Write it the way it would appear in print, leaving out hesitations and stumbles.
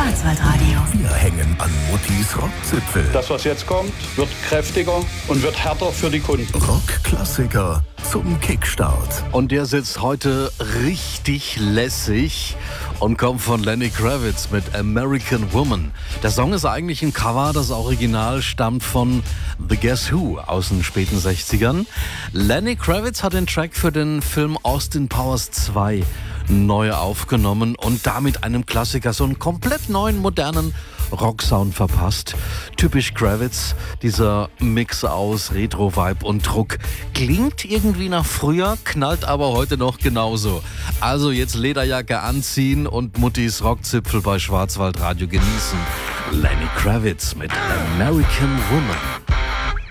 Schwarzwaldradio. Wir hängen an Muttis Rockzipfel. Das, was jetzt kommt, wird kräftiger und wird härter für die Kunden. Rockklassiker zum Kickstart. Und der sitzt heute richtig lässig und kommt von Lenny Kravitz mit American Woman. Der Song ist eigentlich ein Cover, das Original stammt von The Guess Who aus den späten 60ern. Lenny Kravitz hat den Track für den Film Austin Powers 2 neu aufgenommen und damit einem Klassiker so einen komplett neuen, modernen Rocksound verpasst. Typisch Kravitz, dieser Mix aus Retro-Vibe und Druck. Klingt irgendwie nach früher, knallt aber heute noch genauso. Also jetzt Lederjacke anziehen und Muttis Rockzipfel bei Schwarzwaldradio genießen. Lenny Kravitz mit American Woman.